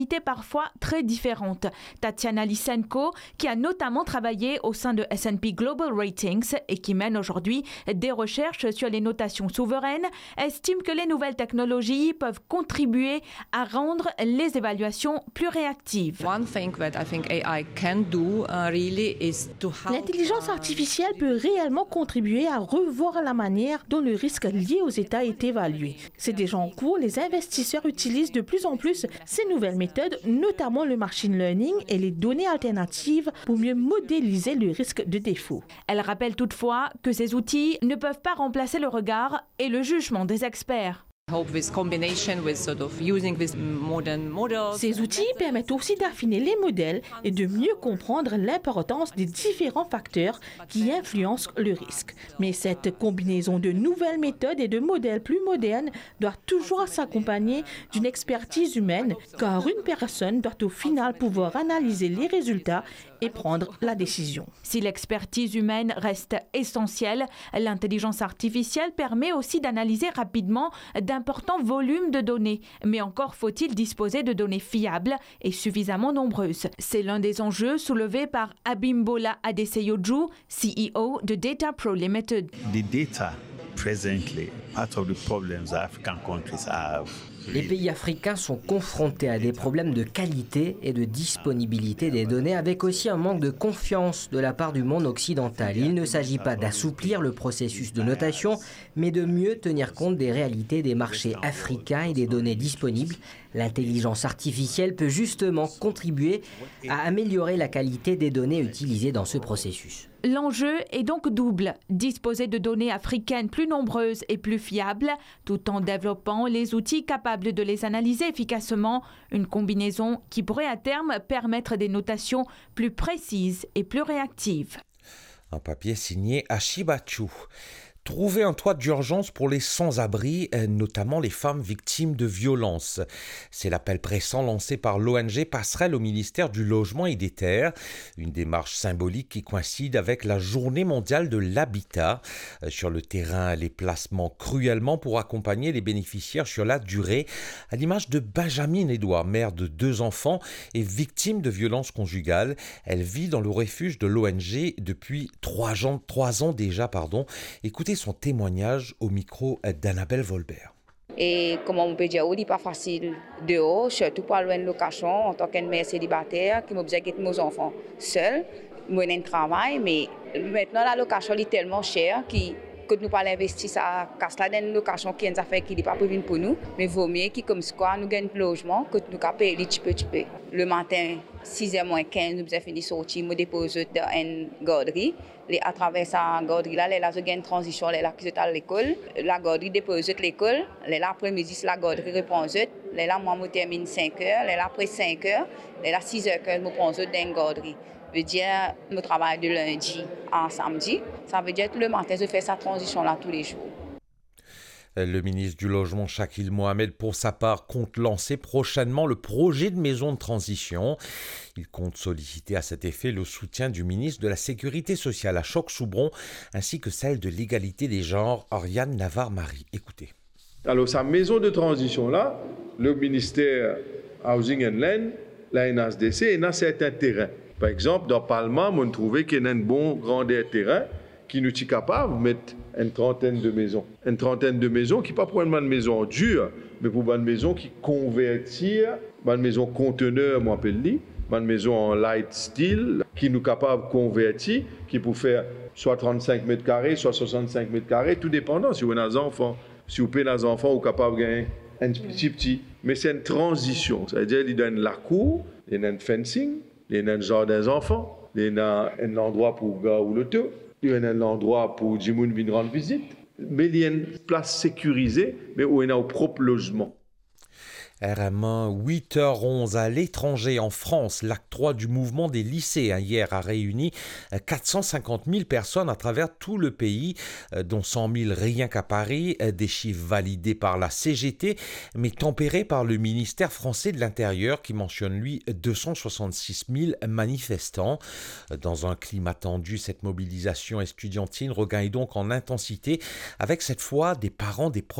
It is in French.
parfois très différentes. Tatiana Lysenko, qui a notamment travaillé au sein de S&P Global Ratings et qui mène aujourd'hui des recherches sur les notations souveraines, estime que les nouvelles technologies peuvent contribuer à rendre les évaluations plus réactives. L'intelligence artificielle peut réellement contribuer à revoir la manière dont le risque lié aux États est évalué. C'est déjà en cours, les investisseurs utilisent de plus en plus ces nouvelles méthodes, notamment le machine learning et les données alternatives pour mieux modéliser le risque de défaut. Elle rappelle toutefois que ces outils ne peuvent pas remplacer le regard et le jugement des experts. Ces outils permettent aussi d'affiner les modèles et de mieux comprendre l'importance des différents facteurs qui influencent le risque. Mais cette combinaison de nouvelles méthodes et de modèles plus modernes doit toujours s'accompagner d'une expertise humaine, car une personne doit au final pouvoir analyser les résultats et prendre la décision. Si l'expertise humaine reste essentielle, l'intelligence artificielle permet aussi d'analyser rapidement d'importants volumes de données. Mais encore faut-il disposer de données fiables et suffisamment nombreuses. C'est l'un des enjeux soulevés par Abimbola Adeseyoju, CEO de Data Pro Limited. The data presently, part of the problems African countries have. Les pays africains sont confrontés à des problèmes de qualité et de disponibilité des données, avec aussi un manque de confiance de la part du monde occidental. Il ne s'agit pas d'assouplir le processus de notation, mais de mieux tenir compte des réalités des marchés africains et des données disponibles. L'intelligence artificielle peut justement contribuer à améliorer la qualité des données utilisées dans ce processus. L'enjeu est donc double, disposer de données africaines plus nombreuses et plus fiables, tout en développant les outils capables de les analyser efficacement, une combinaison qui pourrait à terme permettre des notations plus précises et plus réactives. Un papier signé Ashibachu. Trouver un toit d'urgence pour les sans-abri, notamment les femmes victimes de violences. C'est l'appel pressant lancé par l'ONG Passerelle au ministère du Logement et des Terres. Une démarche symbolique qui coïncide avec la Journée mondiale de l'habitat. Sur le terrain, les placements cruellement pour accompagner les bénéficiaires sur la durée. À l'image de Benjamin Edouard, mère de 2 enfants et victime de violences conjugales. Elle vit dans le refuge de l'ONG depuis 3 ans déjà. Écoutez son témoignage au micro d'Annabelle Volbert. Et comme on peut dire, c'est pas facile dehors, surtout pour aller en location en tant que mère célibataire qui m'oblige à quitter mes enfants seuls. Moi, j'ai un travail, mais maintenant la location est tellement chère que nous pas investir ça casse là dans une location qui est une affaire qui n'est pas prévue pour nous, mais vaut mieux que comme quoi nous gagnons logement que nous capons payer petit peu. Le matin 6h moins 15 nous avons fini sortir, nous déposons dans une garderie. À travers sa garderie là, là je gagne une transition là qui est à l'école, la garderie dépose l'école, l'après-midi la garderie répond là moi je termine 5h, là après 5h, là 6h que nous prends dans une garderie. Ça veut dire que je travaille de lundi à samedi. Ça veut dire que le matin, je fais cette transition-là tous les jours. Le ministre du Logement, Shakil Mohamed, pour sa part, compte lancer prochainement le projet de maison de transition. Il compte solliciter à cet effet le soutien du ministre de la Sécurité sociale, Achok Soubron, ainsi que celle de l'égalité des genres, Ariane Navarre-Marie. Écoutez. Alors, sa maison de transition-là, le ministère Housing and Land, la NHDC, il a certains terrains. Par exemple, dans Palma, on a trouvé qu'il y a un bon grandeur terrain qui nous est capable de mettre une trentaine de maisons. Une trentaine de maisons qui ne sont pas pour une maison dure, mais pour une maison qui convertit, une maison conteneur, moi appelle une maison en light steel, qui nous est capable de convertir, qui peut faire soit 35 mètres carrés, soit 65 mètres carrés, tout dépendant. Si vous avez des enfants, si vous avez des enfants, vous êtes capable de gagner un petit. Mais c'est une transition. C'est-à-dire qu'il y a la cour, il y a un fencing, il y a un jardin d'enfants, il y a un endroit pour le gars ou l'auto, il y a un endroit pour les gens qui rendre visite, mais il y a une place sécurisée, mais où il y a un propre logement. RM1, 8h11 à l'étranger en France. L'acte 3 du mouvement des lycéens hier a réuni 450 000 personnes à travers tout le pays, dont 100 000 rien qu'à Paris, des chiffres validés par la CGT, mais tempérés par le ministère français de l'Intérieur qui mentionne lui 266 000 manifestants. Dans un climat tendu, cette mobilisation estudiantine regagne donc en intensité avec cette fois des parents des profs